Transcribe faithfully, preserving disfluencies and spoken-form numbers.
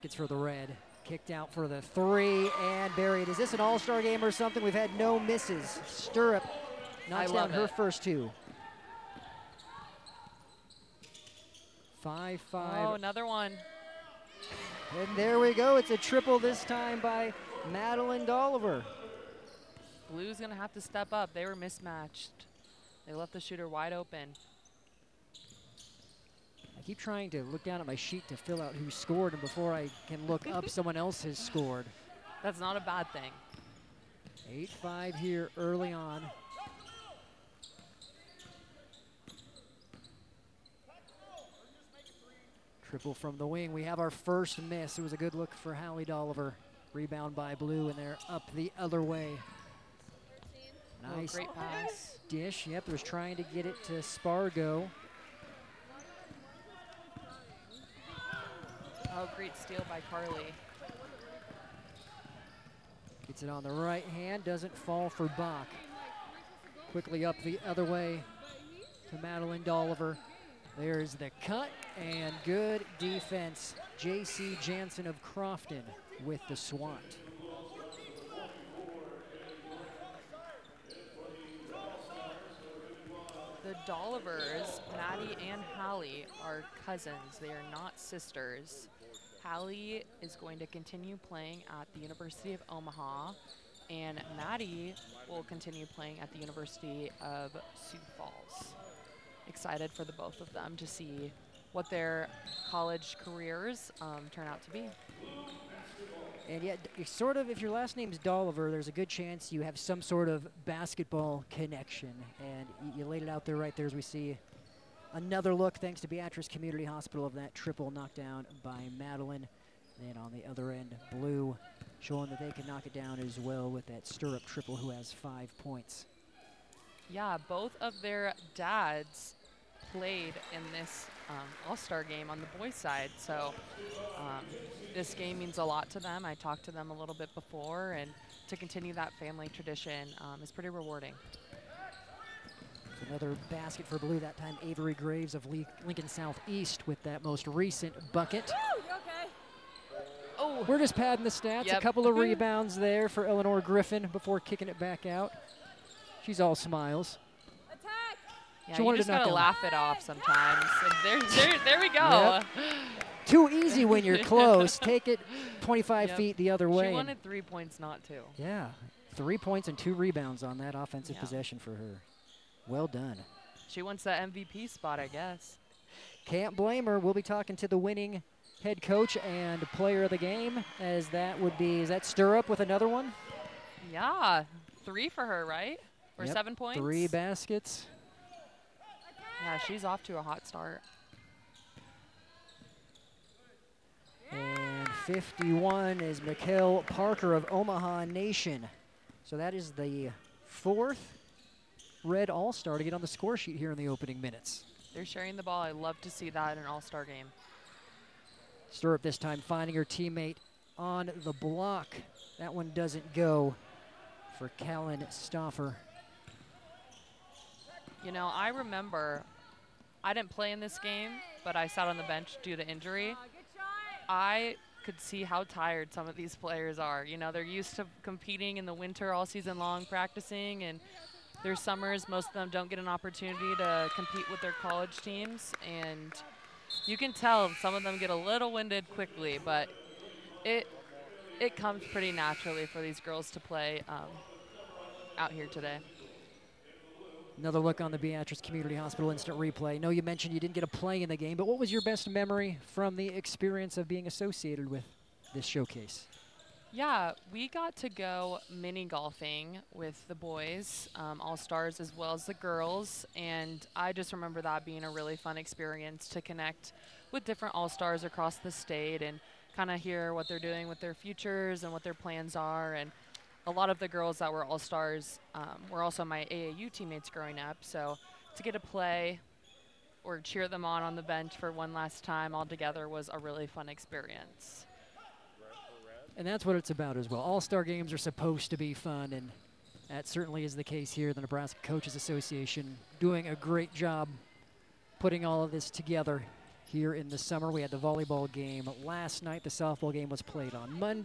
It's for the red. Kicked out for the three and buried. Is this an all-star game or something? We've had no misses. Stirrup knocks down her it. first two. Five, five. Oh, another one. And there we go. It's a triple this time by Madeline Dolliver. Blue's going to have to step up. They were mismatched. They left the shooter wide open. I keep trying to look down at my sheet to fill out who scored, and before I can look up, someone else has scored. That's not a bad thing. eight five here early on. Triple from the wing. We have our first miss. It was a good look for Hallie Dolliver. Rebound by Blue, and they're up the other way. Nice oh, great pass. Dish. Yep, was trying to get it to Spargo. Oh, great steal by Carly. Gets it on the right hand, doesn't fall for Bach. Quickly up the other way to Madeline Dolliver. There's the cut and good defense. J C Jansen of Crofton with the swat. The Dollivers, Maddie and Hallie, are cousins. They are not sisters. Hallie is going to continue playing at the University of Omaha, and Maddie will continue playing at the University of Sioux Falls. Excited for the both of them to see what their college careers um, turn out to be. And yet, sort of, if your last name's Dolliver, there's a good chance you have some sort of basketball connection. And you laid it out there right there as we see another look, thanks to Beatrice Community Hospital, of that triple knockdown by Madeline. Then on the other end, Blue showing that they can knock it down as well with that Stirrup triple, who has five points. Yeah, both of their dads played in this um, All-Star game on the boys' side. So um, this game means a lot to them. I talked to them a little bit before, and to continue that family tradition um, is pretty rewarding. Another basket for Blue, that time Avery Graves of Le Lincoln Southeast with that most recent bucket. Woo, you okay? Oh, we're just padding the stats. Yep. A couple of rebounds there for Eleanor Griffin before kicking it back out. She's all smiles. Attack! Yeah, She you wanted just to knock gotta down. laugh it off sometimes. And there, there, there we go. Yep. Too easy when you're close. Take it twenty-five Yep. feet the other way. She wanted three points, not two. Yeah, three points and two rebounds on that offensive Yeah. possession for her. Well done. She wants that M V P spot, I guess. Can't blame her. We'll be talking to the winning head coach and player of the game, as that would be, is that Stirrup with another one? Yeah, three for her, right? Or Yep, seven points? Three baskets. Yeah, she's off to a hot start. And fifty-one is Mikkel Parker of Omaha Nation. So that is the fourth Red All-Star to get on the score sheet here in the opening minutes. They're sharing the ball. I love to see that in an all-star game. Stirrup this time finding her teammate on the block. That one doesn't go for Callan Stoffer. You know, I remember I didn't play in this game, but I sat on the bench due to injury. I could see how tired some of these players are. You know, they're used to competing in the winter all season long, practicing, and their summers, most of them don't get an opportunity to compete with their college teams. And you can tell some of them get a little winded quickly, but it it comes pretty naturally for these girls to play um, out here today. Another look on the Beatrice Community Hospital instant replay. No, you mentioned you didn't get a play in the game, but what was your best memory from the experience of being associated with this showcase? Yeah, we got to go mini golfing with the boys, um, all-stars as well as the girls, and I just remember that being a really fun experience to connect with different all-stars across the state and kind of hear what they're doing with their futures and what their plans are. And a lot of the girls that were all-stars um, were also my A A U teammates growing up, so to get to play or cheer them on on the bench for one last time all together was a really fun experience. And that's what it's about as well. All-star games are supposed to be fun, and that certainly is the case here. The Nebraska Coaches Association doing a great job putting all of this together here in the summer. We had the volleyball game last night. The softball game was played on Monday.